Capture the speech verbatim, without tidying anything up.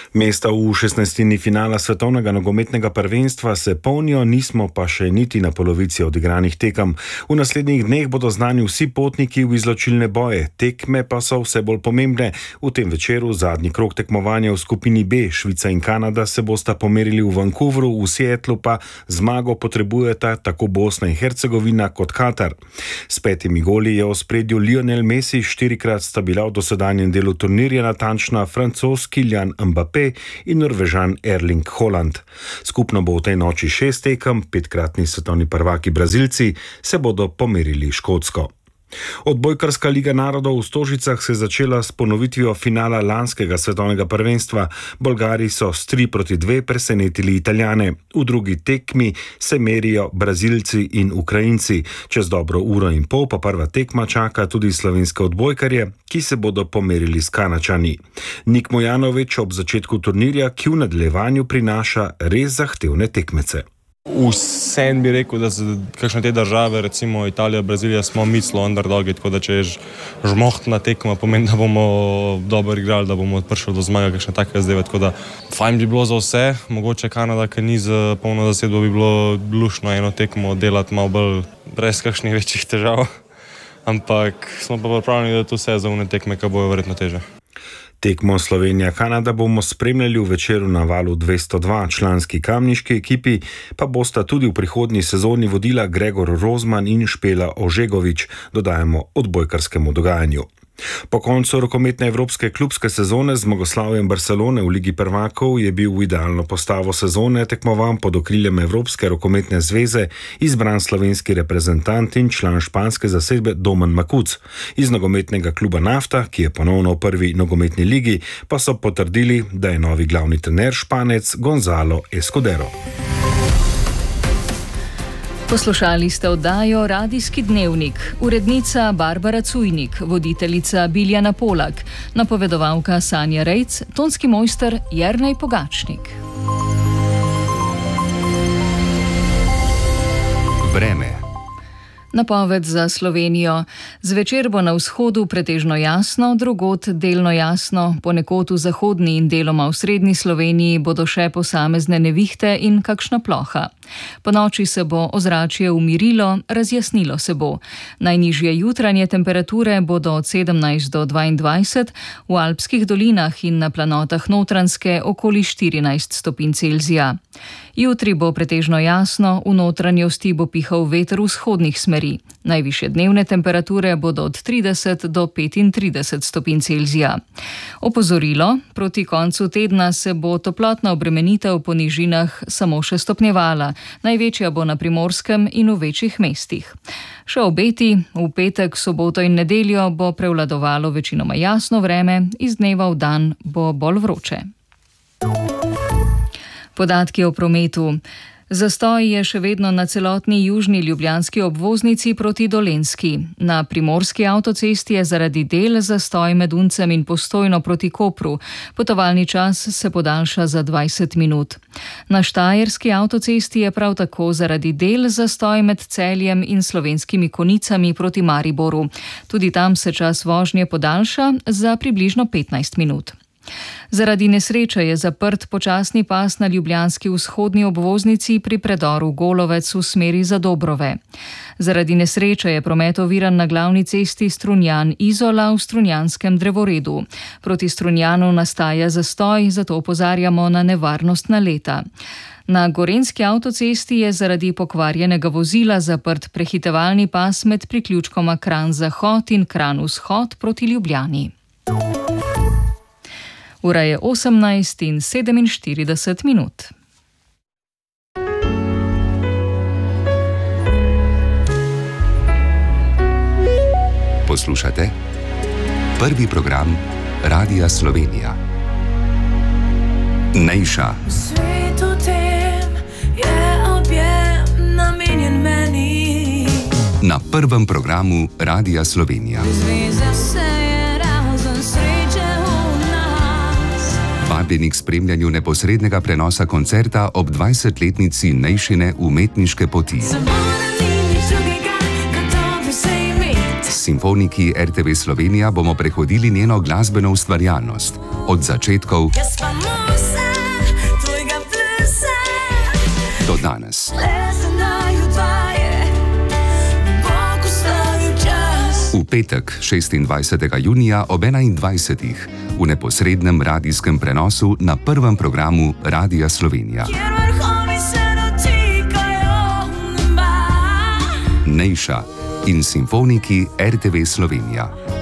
Mesta v šestnajstini finala svetovnega nogometnega prvenstva se polnijo, nismo pa še niti na polovici odigranih tekem. V naslednjih dneh bodo znani vsi potniki v izločilne boje, tekme pa so vse bolj pomembne. V tem večeru zadnji krog tekmovanja v skupini B, Švica in Kanada se bosta pomerili v Vancouveru, v Seattlu pa zmago potrebujeta tako Bosna in Hercegovina kot Katar. S petimi goli je v ospredju Lionel Messi, štirikrat sta bila v dosedanjem delu turnirja natančna Francoz Kylian Mbappé in Norvežan Erling Haaland. Skupno bo v tej noči šest tekem, petkratni svetovni prvaki Brazilci se bodo pomerili Škotsko. Odbojkarska liga narodov v Stožicah se je začela s ponovitvijo finala lanskega svetovnega prvenstva. Bolgari so s tri proti dve presenetili Italijane. V drugi tekmi se merijo Brazilci in Ukrajinci. Čez dobro uro in pol pa prva tekma čaka tudi slovenske odbojkarje, ki se bodo pomerili s Kanačani. Nik Mojanović ob začetku turnirja, ki v nadaljevanju prinaša res zahtevne tekmece. Vsem bi rekel, da za kakšne te države, recimo Italija, Brazilija, smo mi celo underdogi, tako da če je žmohtna tekma, pomeni, da bomo dobro igrali, da bomo prišli do zmaga, kakšne take zdaj, tako da fajn bi bilo za vse, mogoče Kanada, ki ni za polno zasedbo, bi bilo lušno eno tekmo delati malo bolj brez kakšnih večjih težav, ampak smo pa pripravljeni, da to vse za une tekme, ki bojo verjetno teže. Tekmo Slovenija-Kanada bomo spremljali v večeru na Valu dvesto dva. Članski kamniški ekipi pa bosta tudi v prihodnji sezoni vodila Gregor Rozman in Špela Ožegovič, dodajamo odbojkarskemu dogajanju. Po koncu rokometne evropske klubske sezone z zmagoslavjem Barcelone v Ligi prvakov je bil v idealno postavo sezone tekmovan pod okriljem Evropske rokometne zveze izbran slovenski reprezentant in član španske zasedbe Domen Makuc. Iz nogometnega kluba Nafta, ki je ponovno v prvi nogometni ligi, pa so potrdili, da je novi glavni trener Španec Gonzalo Escudero. Poslušali ste oddajo Radijski dnevnik, urednica Barbara Cujnik, voditeljica Biljana Polak, napovedovalka Sanja Rejc, tonski mojster Jernej Pogačnik. Vreme. Napoved za Slovenijo. Zvečer bo na vzhodu pretežno jasno, drugod delno jasno, ponekod v zahodni in deloma v srednji Sloveniji bodo še posamezne nevihte in kakšna ploha. Po noči se bo ozračje umirilo, razjasnilo se bo. Najnižje jutranje temperature bodo od sedemnajst do dvaindvajset, v alpskih dolinah in na planotah Notranjske okoli štirinajst stopinj Celzija. Jutri bo pretežno jasno, v notranjosti bo pihal veter vzhodnih smeri. Najvišje dnevne temperature bodo od trideset do petintrideset stopinj Celzija. Opozorilo, proti koncu tedna se bo toplotna obremenitev po nižinah samo še stopnjevala, največja bo na Primorskem in v večjih mestih. Še obeti, v petek, soboto in nedeljo bo prevladovalo večinoma jasno vreme, iz dneva v dan bo bolj vroče. Podatki o prometu. Zastoj je še vedno na celotni južni ljubljanski obvoznici proti Dolenjski. Na primorski avtocesti je zaradi del zastoj med Uncem in Postojno proti Kopru. Potovalni čas se podaljša za dvajset minut. Na štajerski avtocesti je prav tako zaradi del zastoj med Celjem in Slovenskimi Konicami proti Mariboru. Tudi tam se čas vožnje podaljša za približno petnajst minut. Zaradi nesreče je zaprt počasni pas na ljubljanski vzhodni obvoznici pri predoru Golovec v smeri za Dobrove. Zaradi nesreče je promet oviran na glavni cesti Strunjan-Izola v Strunjanskem drevoredu. Proti Strunjanu nastaja zastoj, zato opozarjamo na nevarnostna leta. Na gorenjski avtocesti je zaradi pokvarjenega vozila zaprt prehitevalni pas med priključkoma Kranj-Zahod in Kranj-Vzhod proti Ljubljani. Ura je osemnajst in sedeminštirideset minut. Poslušate prvi program Radija Slovenija. Nejša. V svetu tem je objem namenjen meni. Na prvem programu Radija Slovenija. Zveza se je razen sreče v nas. Vabljeni k spremljanju neposrednega prenosa koncerta ob dvajsetletnici Nejšine umetniške poti. S simfoniki R T V Slovenija bomo prehodili njeno glasbeno ustvarjalnost. Od začetkov do danes. V petek, šestindvajsetega junija ob enaindvajsetih, v neposrednem radijskem prenosu na prvem programu Radia Slovenija. Nejša in simfoniki R T V Slovenija.